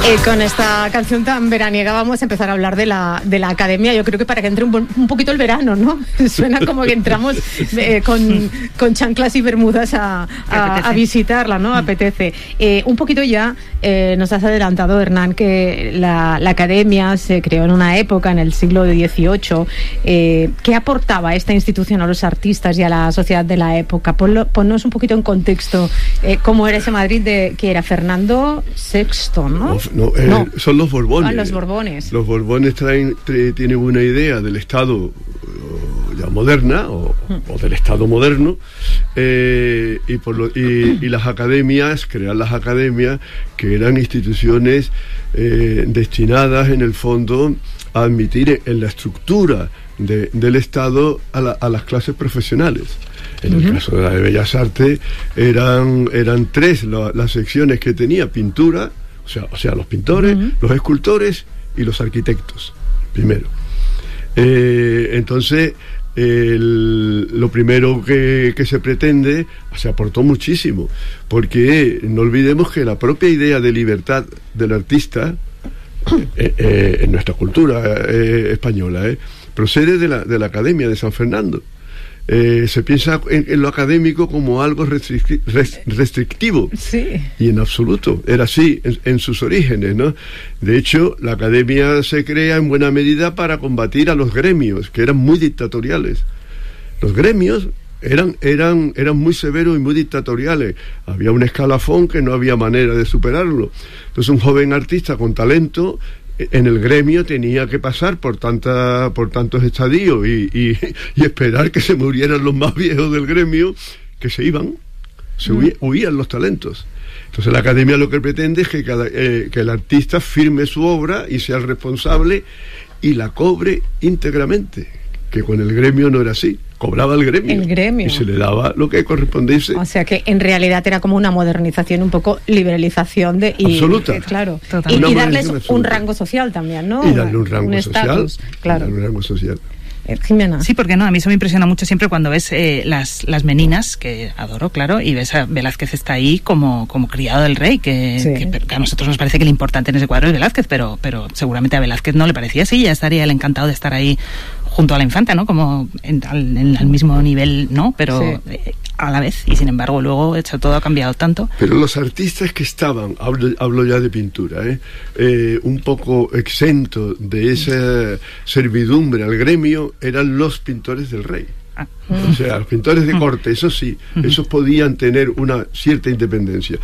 Con esta canción tan veraniega vamos a empezar a hablar de la academia. Yo creo que para que entre un poquito el verano, ¿no? Suena como que entramos con chanclas y bermudas a visitarla, ¿no? Apetece. Un poquito ya nos has adelantado, Hernán, que la academia se creó en una época, en el siglo XVIII. ¿Qué aportaba esta institución a los artistas y a la sociedad de la época? Ponnos un poquito en contexto cómo era ese Madrid que era Fernando VI, ¿no? No, son los Borbones. Los Borbones. Los Borbones tienen una idea del Estado ya moderna o del Estado moderno y las academias, crear las academias que eran instituciones destinadas en el fondo a admitir en la estructura del Estado a las clases profesionales. En el caso de la de Bellas Artes eran tres las secciones que tenía: pintura, o sea, los pintores, los escultores y los arquitectos, primero. Entonces, lo primero que se pretende, se aportó muchísimo, porque no olvidemos que la propia idea de libertad del artista, en nuestra cultura española, procede de la Academia de San Fernando. Se piensa en lo académico como algo restrictivo, sí. Y en absoluto era así en sus orígenes, ¿no? De hecho, la academia se crea en buena medida para combatir a los gremios, que eran muy dictatoriales. Los gremios eran muy severos y muy dictatoriales. Había un escalafón que no había manera de superarlo. Entonces, un joven artista con talento en el gremio tenía que pasar por tantos estadios y esperar que se murieran los más viejos del gremio, que se iban, huían los talentos. Entonces la academia lo que pretende es que el artista firme su obra y sea el responsable y la cobre íntegramente, que con el gremio no era así. Cobraba el gremio y se le daba lo que correspondiese. O sea que en realidad era como una modernización, un poco liberalización absoluta. Claro. Y darles un rango social también, ¿no? Y darle un rango social. Claro. Darle un rango social. Jimena. Sí, porque no, a mí eso me impresiona mucho siempre cuando ves las meninas, que adoro, claro, y ves a Velázquez está ahí como criado del rey, que a nosotros nos parece que lo importante en ese cuadro es Velázquez, pero seguramente a Velázquez no le parecía así, ya estaría él encantado de estar ahí junto a la infanta, ¿no? Como al mismo nivel, ¿no? Pero a la vez, y sin embargo luego todo ha cambiado tanto. Pero los artistas que estaban, hablo ya de pintura, un poco exentos de esa servidumbre al gremio, eran los pintores del rey. O sea, los pintores de corte, eso sí, esos podían tener una cierta independencia.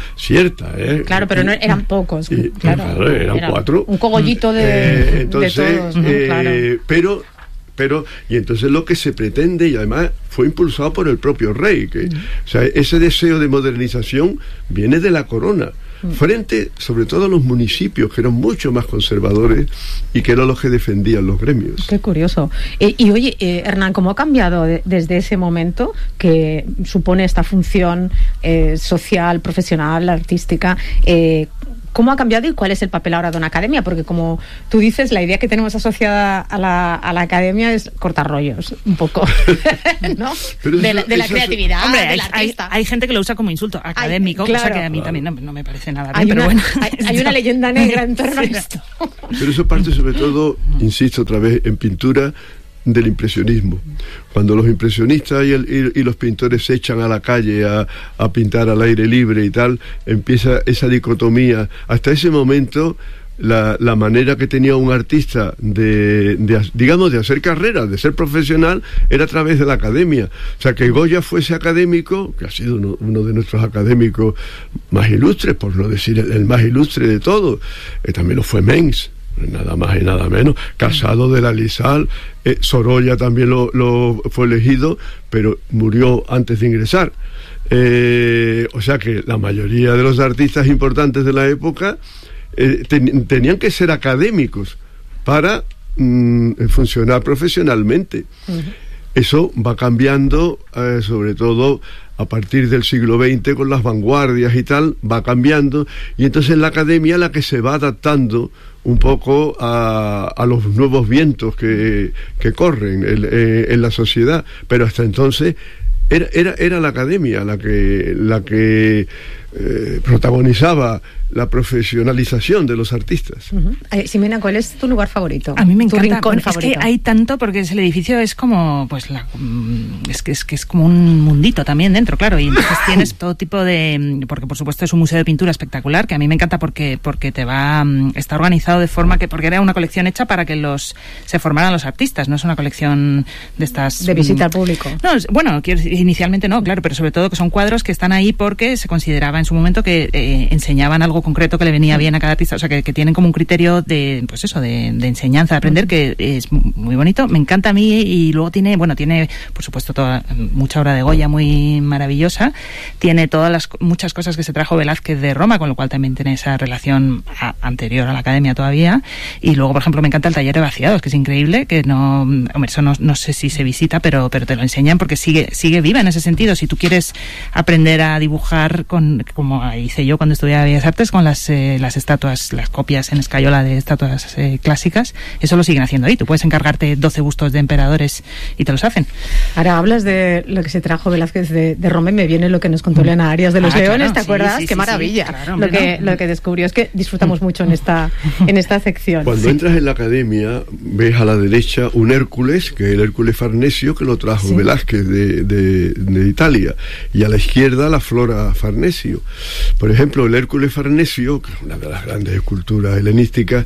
Claro, pero no eran pocos. Claro, eran 4. Un cogollito de todos, ¿no? Claro. Pero y entonces lo que se pretende, y además fue impulsado por el propio rey, o sea, ese deseo de modernización viene de la corona, frente sobre todo a los municipios, que eran mucho más conservadores y que eran los que defendían los gremios. Qué curioso. Y oye, Hernán, ¿cómo ha cambiado desde ese momento que supone esta función social, profesional, artística? ¿Cómo ha cambiado y cuál es el papel ahora de una academia? Porque como tú dices, la idea que tenemos asociada a la academia es cortar rollos, un poco, ¿no? De la creatividad, hombre, del artista. Hay gente que lo usa como insulto académico, claro, cosa que a mí también no me parece nada bien, pero bueno. Hay una leyenda negra en torno a esto. Pero eso parte sobre todo, insisto otra vez, en pintura, del impresionismo. Cuando los impresionistas y los pintores se echan a la calle a pintar al aire libre y tal, empieza esa dicotomía. Hasta ese momento la manera que tenía un artista de hacer carrera, de ser profesional, era a través de la academia. O sea, que Goya fuese académico, que ha sido uno de nuestros académicos más ilustres, por no decir el más ilustre de todos, también lo fue Mengs, nada más y nada menos, Casado de la Lizal, Sorolla también lo fue elegido, pero murió antes de ingresar. O sea que la mayoría de los artistas importantes de la época tenían que ser académicos para funcionar profesionalmente. Eso va cambiando, sobre todo a partir del siglo XX, con las vanguardias y tal, va cambiando, y entonces la academia la que se va adaptando un poco a los nuevos vientos que corren en la sociedad, pero hasta entonces era la academia la que protagonizaba la profesionalización de los artistas. Ximena, ¿cuál es tu lugar favorito? A mí me encanta. ¿Tu rincón favorito? Es que hay tanto, porque el edificio es como, pues, es que es como un mundito también dentro, claro, y entonces tienes todo tipo de, porque por supuesto es un museo de pintura espectacular, que a mí me encanta porque está organizado de forma que, porque era una colección hecha para que se formaran los artistas, no es una colección de estas... De visita al público. No, bueno, inicialmente no, claro, pero sobre todo que son cuadros que están ahí porque se consideraba en su momento que enseñaban algo concreto que le venía bien a cada artista, o sea, que tienen como un criterio de, pues eso, de enseñanza, de aprender, que es muy bonito, me encanta a mí, y luego tiene, por supuesto, mucha obra de Goya muy maravillosa, tiene muchas cosas que se trajo Velázquez de Roma, con lo cual también tiene esa relación anterior a la academia todavía, y luego, por ejemplo, me encanta el taller de vaciados, que es increíble, que eso no sé si se visita, pero te lo enseñan porque sigue viva en ese sentido. Si tú quieres aprender a dibujar como hice yo cuando estudiaba Bellas Artes, con las estatuas, las copias en escayola de estatuas clásicas, eso lo siguen haciendo ahí. Tú puedes encargarte 12 bustos de emperadores y te los hacen. Ahora hablas de lo que se trajo Velázquez de Roma y me viene lo que nos contó Elena Arias de los Leones, ¿te acuerdas? ¡Qué maravilla! Sí, claro, lo que descubrió. Es que disfrutamos mucho en esta sección. Cuando entras en la academia, ves a la derecha un Hércules, que es el Hércules Farnesio, que lo trajo Velázquez de Italia, y a la izquierda la Flora Farnesio. Por ejemplo, el Hércules Farnesio, que es una de las grandes esculturas helenísticas,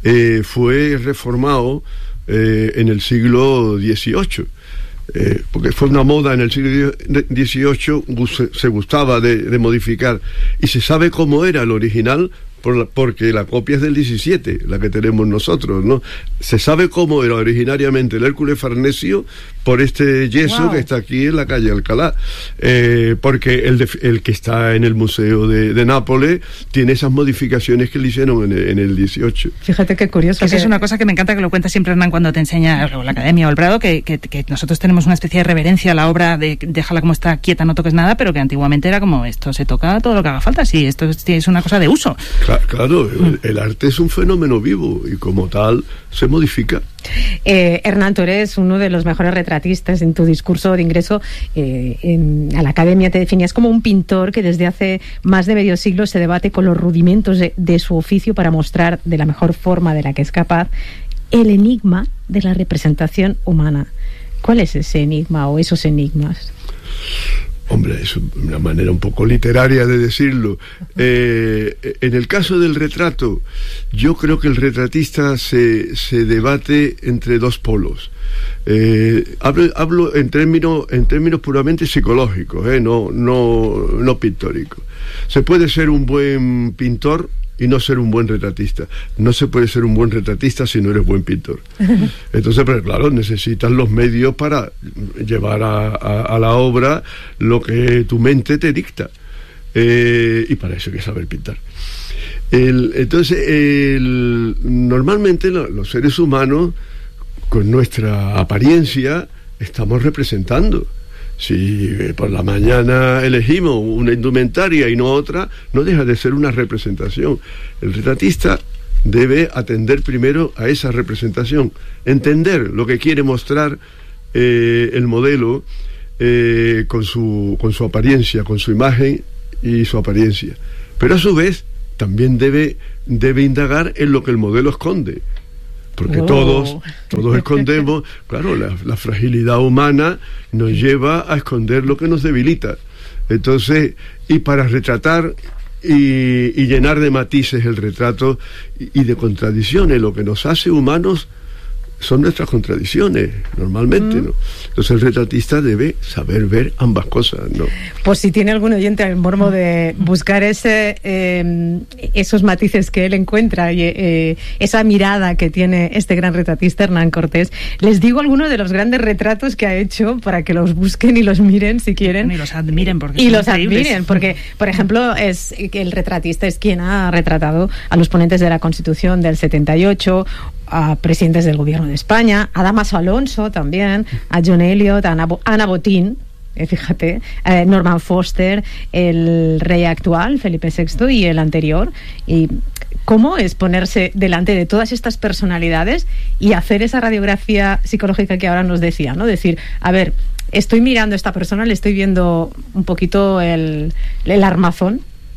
fue reformado en el siglo XVIII. Porque fue una moda en el siglo XVIII, se gustaba de modificar, y se sabe cómo era el original porque la copia es del 17, la que tenemos nosotros, ¿no? Se sabe cómo era originariamente el Hércules Farnesio por este yeso que está aquí en la calle Alcalá, porque el que está en el Museo de Nápoles tiene esas modificaciones que le hicieron en el 18. Fíjate qué curioso. Esa es una cosa que me encanta, que lo cuenta siempre Hernán cuando te enseña la academia o el Prado, que nosotros tenemos una especie de reverencia a la obra, de déjala como está quieta, no toques nada, pero que antiguamente era como, esto se toca todo lo que haga falta, sí, esto es una cosa de uso. Claro, el arte es un fenómeno vivo y como tal se modifica. Hernán, tú eres uno de los mejores retratistas. En tu discurso de ingreso a la academia te definías como un pintor que desde hace más de medio siglo se debate con los rudimentos de su oficio para mostrar de la mejor forma de la que es capaz el enigma de la representación humana. ¿Cuál es ese enigma o esos enigmas? Hombre, es una manera un poco literaria de decirlo. En el caso del retrato, yo creo que el retratista se debate entre dos polos. Hablo en términos puramente psicológicos, no pictóricos. Se puede ser un buen pintor y no ser un buen retratista. No se puede ser un buen retratista si no eres buen pintor. Entonces, pero claro, necesitas los medios para llevar a la obra lo que tu mente te dicta. Y para eso hay que saber pintar. Normalmente los seres humanos, con nuestra apariencia, estamos representando. Si por la mañana elegimos una indumentaria y no otra, no deja de ser una representación. El retratista debe atender primero a esa representación, entender lo que quiere mostrar el modelo con su apariencia, con su imagen y su apariencia. Pero a su vez también debe indagar en lo que el modelo esconde. Porque todos escondemos, claro, la fragilidad humana nos lleva a esconder lo que nos debilita. Entonces, y para retratar y llenar de matices el retrato y de contradicciones, lo que nos hace humanos son nuestras contradicciones, normalmente, ¿no? Entonces el retratista debe saber ver ambas cosas, ¿no? Pues si tiene algún oyente el morbo de buscar esos matices que él encuentra y esa mirada que tiene este gran retratista Hernán Cortés, les digo algunos de los grandes retratos que ha hecho para que los busquen y los miren si quieren. Y los admiren, porque y los admiren, porque, por ejemplo, es que el retratista es quien ha retratado a los ponentes de la Constitución del 78, a presidentes del gobierno de España, a Damaso Alonso también, a John Eliot, a Ana Botín, fíjate, Norman Foster, el rey actual, Felipe VI, y el anterior. Y cómo es ponerse delante de todas estas personalidades y hacer esa radiografía psicológica que ahora nos decía, ¿no? Decir, a ver, estoy mirando a esta persona, le estoy viendo un poquito el armazón,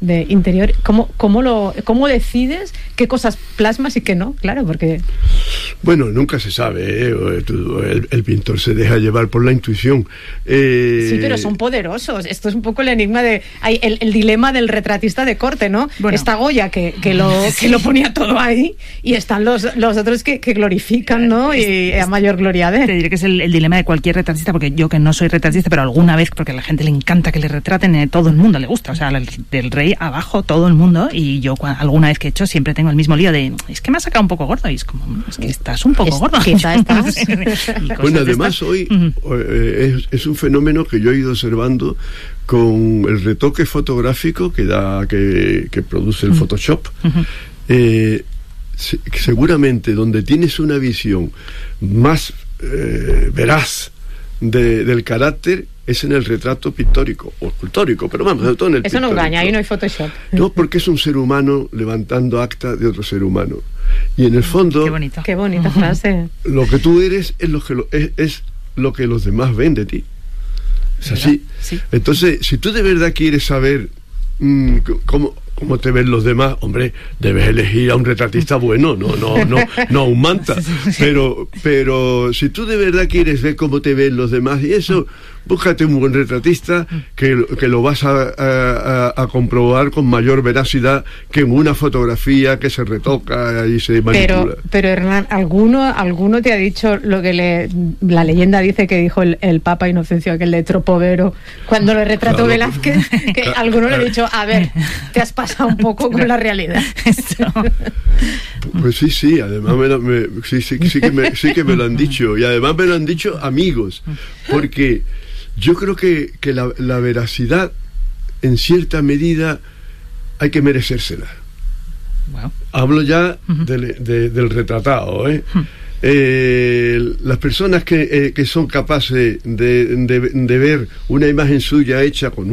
interior. ¿Cómo decides qué cosas plasmas y qué no? Claro, porque... Bueno, nunca se sabe, el pintor se deja llevar por la intuición. Sí, pero son poderosos. Esto es un poco el enigma el dilema del retratista de corte, ¿no? Bueno. Está Goya que lo ponía todo ahí, y están los otros que glorifican, ¿no? Y a mayor gloria de... Te diré que es el dilema de cualquier retratista, porque yo, que no soy retratista, pero alguna vez, porque a la gente le encanta que le retraten, todo el mundo le gusta, o sea, del rey abajo, todo el mundo, y yo alguna vez que he hecho siempre tengo el mismo lío de, es que me ha sacado un poco gordo, y es como, es que estás un poco gordo. Quizá estás. Bueno, además hoy es un fenómeno que yo he ido observando con el retoque fotográfico que produce el Photoshop. Seguramente donde tienes una visión más veraz del carácter es en el retrato pictórico o escultórico, pero vamos, sobre todo en el Eso pictórico. No engaña, ahí no hay Photoshop. No, porque es un ser humano levantando acta de otro ser humano. Y en el fondo... Qué bonita frase. Lo que tú eres es lo que los demás ven de ti. Es así. Sí. Entonces, si tú de verdad quieres saber cómo te ven los demás, hombre, debes elegir a un retratista bueno, no un manta. Pero si tú de verdad quieres ver cómo te ven los demás y eso, búscate un buen retratista que lo vas a comprobar con mayor veracidad que en una fotografía que se retoca y se manipula. Pero Hernán, ¿alguno te ha dicho lo que la leyenda dice que dijo el Papa Inocencio, aquel de Tropovero, cuando le retrató Velázquez? Que alguno le ha dicho, a ver, te has pasado un poco con la realidad. Pues sí, además sí que me lo han dicho, y además me lo han dicho amigos, porque yo creo que la veracidad, en cierta medida, hay que merecérsela. Wow. Hablo ya del retratado, las personas que son capaces de ver una imagen suya hecha con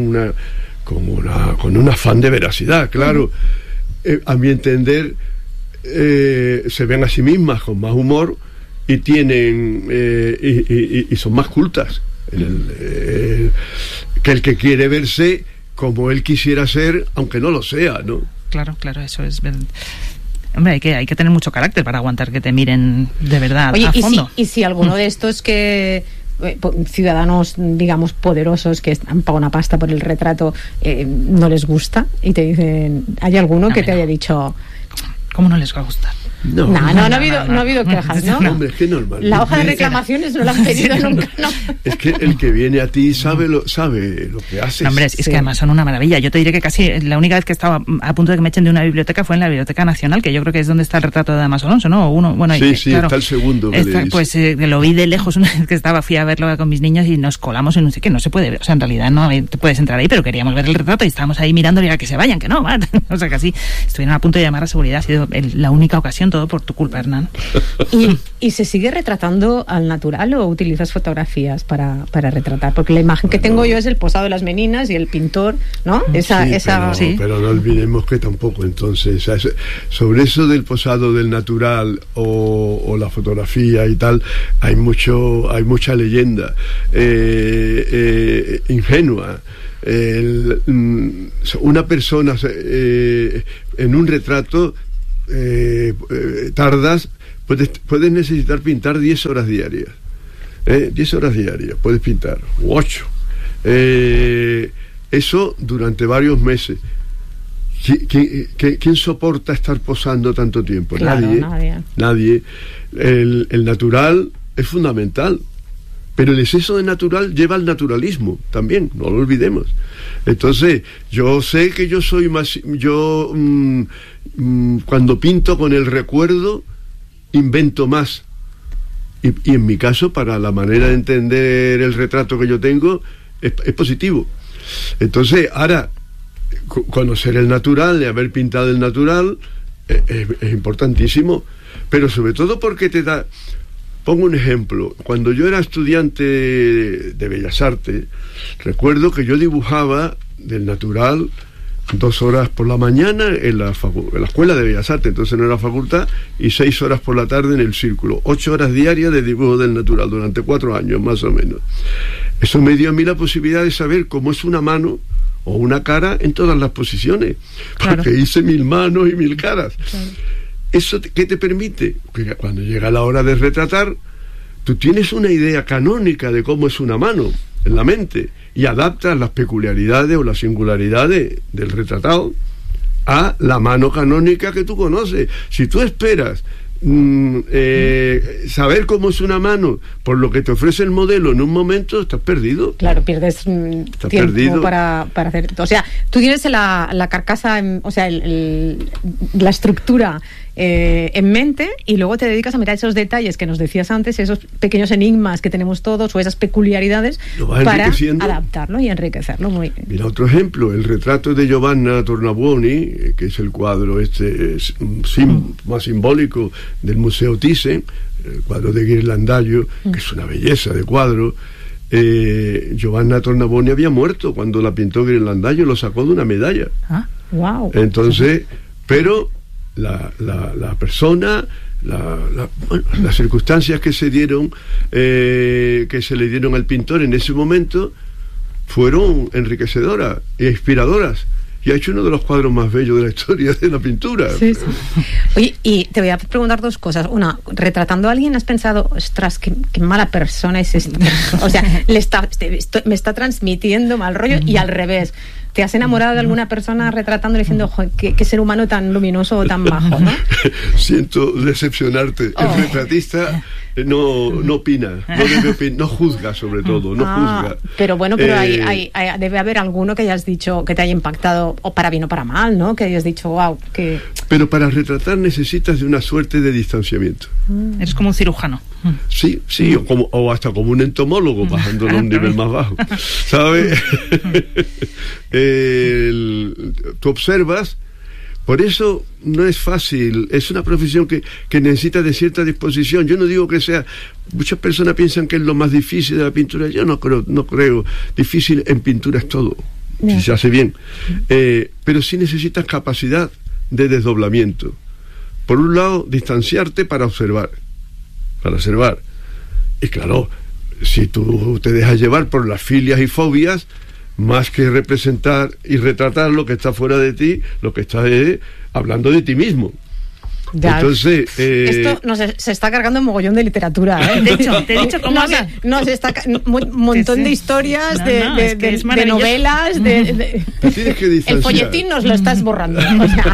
un afán de veracidad, claro, a mi entender, se ven a sí mismas con más humor y tienen y son más cultas que el que quiere verse como él quisiera ser, aunque no lo sea, ¿no? Claro, eso es verdad. Hombre, hay que tener mucho carácter para aguantar que te miren de verdad. Oye, a fondo. Y si alguno de estos ciudadanos, digamos, poderosos que han pagado una pasta por el retrato, no les gusta y te dicen, ¿hay alguno que te haya dicho? ¿Cómo no les va a gustar? No ha habido quejas, ¿no? Hombre, es que normal. La hoja de reclamaciones no la han pedido nunca, ¿no? Es que el que viene a ti sabe lo que haces. Hombre, es que además son una maravilla. Yo te diré que casi la única vez que estaba a punto de que me echen de una biblioteca fue en la Biblioteca Nacional, que yo creo que es donde está el retrato de Damaso Alonso, ¿no? Sí, claro, está el segundo. Pues lo vi de lejos una vez que fui a verlo con mis niños y nos colamos en no sé qué, no se puede ver. O sea, en realidad no te puedes entrar ahí, pero queríamos ver el retrato y estábamos ahí mirando y a que se vayan, que no, ¿vale? O sea, que así estuvieron a punto de llamar a seguridad. Ha sido la única ocasión, todo por tu culpa, Hernán. ¿Y se sigue retratando al natural o utilizas fotografías para retratar? Porque la imagen que tengo yo es el posado de las meninas y el pintor, ¿no? Pero no olvidemos que tampoco, entonces, sobre eso del posado del natural o la fotografía y tal, hay mucha leyenda ingenua. Una persona en un retrato puedes necesitar pintar 10 horas diarias. 10 horas diarias puedes pintar, u 8. Eso durante varios meses. ¿Quién soporta estar posando tanto tiempo? Claro, nadie. El natural es fundamental, pero el exceso de natural lleva al naturalismo también, no lo olvidemos. Entonces, yo sé que yo soy más... cuando pinto con el recuerdo, invento más. Y en mi caso, para la manera de entender el retrato que yo tengo, es positivo. Entonces, ahora, conocer el natural, de haber pintado el natural, es importantísimo, pero sobre todo porque te da... Pongo un ejemplo. Cuando yo era estudiante de Bellas Artes, recuerdo que yo dibujaba del natural 2 horas por la mañana en la Escuela de Bellas Artes, entonces no era facultad, y 6 horas por la tarde en el Círculo. 8 horas diarias de dibujo del natural durante 4 años, más o menos. Eso me dio a mí la posibilidad de saber cómo es una mano, o una cara en todas las posiciones, porque hice 1000 manos y 1000 caras. Claro. ¿Eso qué te permite? Que cuando llega la hora de retratar, tú tienes una idea canónica de cómo es una mano en la mente y adaptas las peculiaridades o las singularidades del retratado a la mano canónica que tú conoces. Si tú esperas saber cómo es una mano por lo que te ofrece el modelo en un momento, estás perdido. Claro, pierdes tiempo para hacer. O sea, tú tienes la carcasa, o sea, la estructura en mente, y luego te dedicas a mirar esos detalles que nos decías antes, esos pequeños enigmas que tenemos todos o esas peculiaridades para adaptarlo y enriquecerlo. Muy bien. Mira otro ejemplo, el retrato de Giovanna Tornabuoni, que es el cuadro más simbólico del Museo Thyssen, el cuadro de Ghirlandaio, que es una belleza de cuadro. Giovanna Tornabuoni había muerto cuando la pintó Ghirlandaio, lo sacó de una medalla. Wow. Entonces, pero la persona, las circunstancias que se dieron, que se le dieron al pintor en ese momento, fueron enriquecedoras e inspiradoras. Y ha hecho uno de los cuadros más bellos de la historia de la pintura. Sí, sí. Oye, y te voy a preguntar dos cosas. Una, retratando a alguien, ¿has pensado, ostras, qué mala persona es esta persona? O sea, me está transmitiendo mal rollo, y al revés. ¿Te has enamorado de alguna persona retratándole diciendo, qué ser humano tan luminoso o tan bajo, ¿no? Siento decepcionarte. El retratista no opina, no juzga, sobre todo, no juzga. Pero bueno, debe haber alguno que hayas dicho, que te haya impactado, o para bien o para mal, ¿no? Que hayas dicho, wow, que... Pero para retratar necesitas de una suerte de distanciamiento. Eres como un cirujano. Sí, o hasta como un entomólogo, bajándolo a un nivel más bajo, ¿sabes? Tú observas. Por eso no es fácil, es una profesión que necesita de cierta disposición. Yo no digo que sea, muchas personas piensan que es lo más difícil de la pintura. Yo no creo. Difícil en pintura es todo, si se hace bien. Pero sí necesitas capacidad de desdoblamiento. Por un lado, distanciarte para observar. Y claro, si tú te dejas llevar por las filias y fobias, más que representar y retratar lo que está fuera de ti, lo que estás hablando de ti mismo. Ya. Entonces, esto se está cargando un mogollón de literatura, ¿eh? De hecho, cómo se está un montón de historias, de novelas, tienes que distanciar. El folletín nos lo estás borrando. O sea.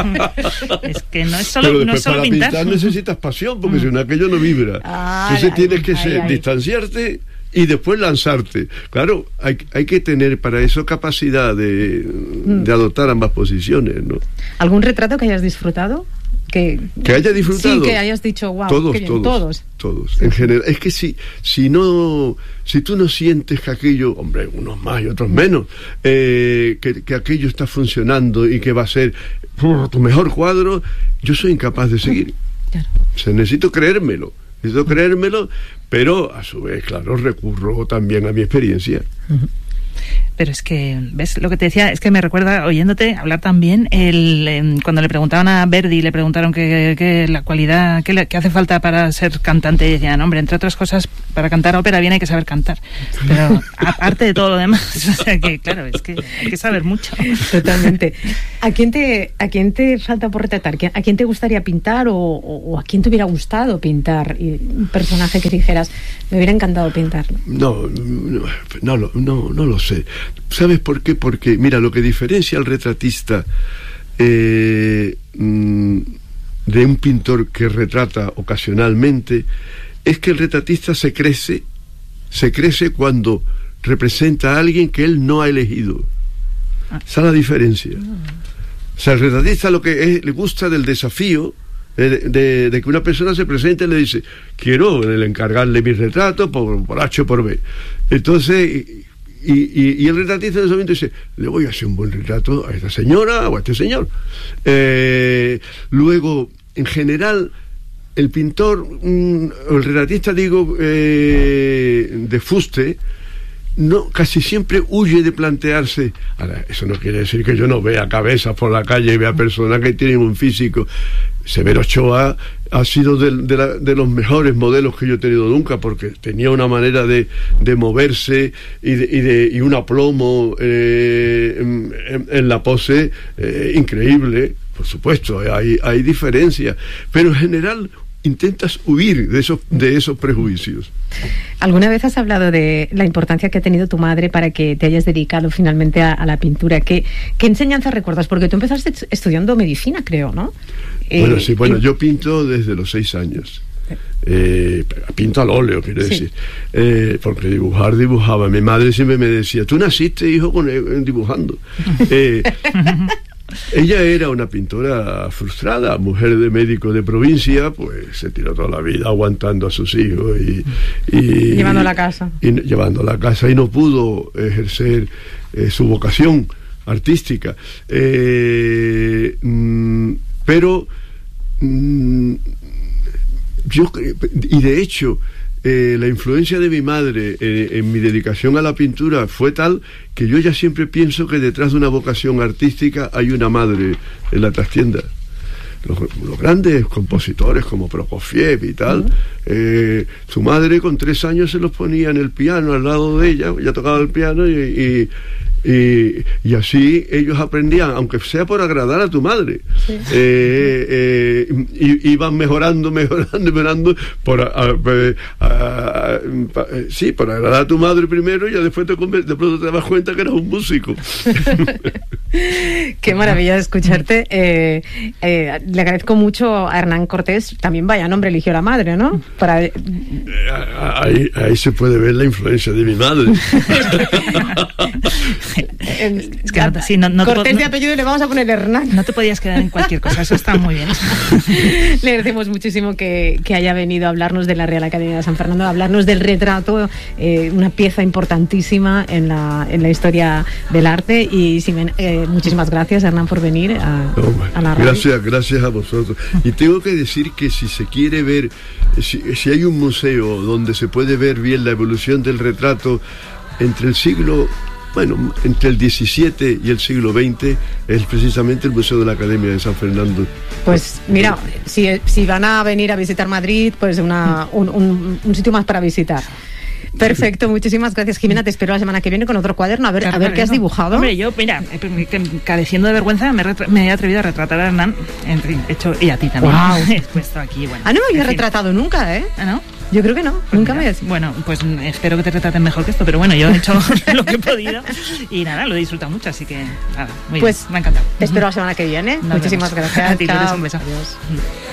Es que no es solo, para pintar necesitas pasión, porque si no, aquello no vibra. Entonces tienes que distanciarte y después lanzarte. Claro, hay que tener para eso capacidad de adoptar ambas posiciones, ¿no? ¿Algún retrato que hayas disfrutado? Que haya disfrutado. Sí, que hayas dicho, wow, todos. En general, es que si tú no sientes que aquello, hombre, unos más y otros menos, que aquello está funcionando y que va a ser tu mejor cuadro, yo soy incapaz de seguir. Claro. O sea, necesito creérmelo, pero a su vez, claro, recurro también a mi experiencia. Pero es que, ¿ves? Lo que te decía es que me recuerda, oyéndote hablar también, cuando le preguntaban a Verdi, le preguntaron que la cualidad, que hace falta para ser cantante, y decían, hombre, entre otras cosas, para cantar ópera bien hay que saber cantar. Pero aparte de todo lo demás, o sea que, claro, es que hay que saber mucho. Totalmente. ¿A quién te falta por retratar? ¿A quién te gustaría pintar o a quién te hubiera gustado pintar? Y un personaje que dijeras, me hubiera encantado pintarlo. No lo sé. ¿Sabes por qué? Porque, mira, lo que diferencia al retratista de un pintor que retrata ocasionalmente es que el retratista se crece cuando representa a alguien que él no ha elegido. Esa es la diferencia. O sea, el retratista lo que le gusta del desafío de que una persona se presente y le dice, quiero encargarle mi retrato por H o por B. Entonces... Y el retratista en ese momento dice, le voy a hacer un buen retrato a esta señora o a este señor. Luego, en general, el pintor, el retratista, de fuste, casi siempre huye de plantearse. Ahora, eso no quiere decir que yo no vea cabezas por la calle y vea personas que tienen un físico. Severo Ochoa ha sido de los mejores modelos que yo he tenido nunca, porque tenía una manera de moverse y un aplomo en la pose increíble. Por supuesto, hay diferencias, pero en general intentas huir de esos prejuicios. ¿Alguna vez has hablado de la importancia que ha tenido tu madre para que te hayas dedicado finalmente a la pintura? ¿Qué enseñanzas recuerdas? Porque tú empezaste estudiando medicina, creo, ¿no? Yo pinto desde los 6 años. Pinto al óleo, quiero decir. Porque dibujaba. Mi madre siempre me decía, tú naciste, hijo, dibujando. Ella era una pintora frustrada, mujer de médico de provincia, pues se tiró toda la vida aguantando a sus hijos y llevando a la casa. Llevando a la casa, y no pudo ejercer su vocación artística. Pero de hecho, la influencia de mi madre en mi dedicación a la pintura fue tal que yo ya siempre pienso que detrás de una vocación artística hay una madre en la trastienda. Los grandes compositores como Prokofiev y tal, su madre con 3 años se los ponía en el piano al lado de ella tocaba el piano y así ellos aprendían, aunque sea por agradar a tu madre. Sí. Iban mejorando por agradar a tu madre primero, y ya después de pronto te das cuenta que eras un músico. Qué maravilla escucharte. Le agradezco mucho a Hernán Cortés, también vaya nombre eligió la madre, ¿no? Ahí se puede ver la influencia de mi madre. Es que Cortés de apellido, le vamos a poner Hernán. No te podías quedar en cualquier cosa, eso está muy bien. Le agradecemos muchísimo que haya venido a hablarnos de la Real Academia de San Fernando, a hablarnos del retrato, una pieza importantísima en la historia del arte. Y muchísimas gracias, Hernán, por venir a la radio. Gracias a vosotros. Y tengo que decir que si se quiere ver, si hay un museo donde se puede ver bien la evolución del retrato entre el XVII y el siglo XX, es precisamente el Museo de la Academia de San Fernando. Pues mira, si van a venir a visitar Madrid, pues un sitio más para visitar. Perfecto, muchísimas gracias, Jimena. Te espero la semana que viene con otro cuaderno, a ver qué has dibujado. Hombre, yo, mira, careciendo de vergüenza, me he atrevido a retratar a Hernán, y a ti también. Wow. He puesto aquí, bueno. No me había retratado nunca, ¿eh? ¿Ah, no? Yo creo que no, pues nunca mira, me decía. Bueno, pues espero que te retraten mejor que esto, pero bueno, yo he hecho lo que he podido y nada, lo he disfrutado mucho, así que nada, muy bien, me ha encantado. Te espero la semana que viene. Muchísimas gracias. A ti, un beso. Adiós.